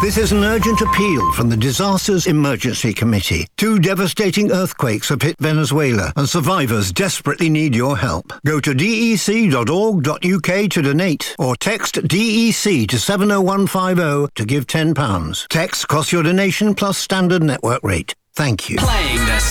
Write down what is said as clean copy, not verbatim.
This is an urgent appeal from the Disasters Emergency Committee. 2 devastating earthquakes have hit Venezuela and survivors desperately need your help. Go to dec.org.uk to donate or text DEC to 70150 to give £10. Text costs your donation plus standard network rate. Thank you. Playing the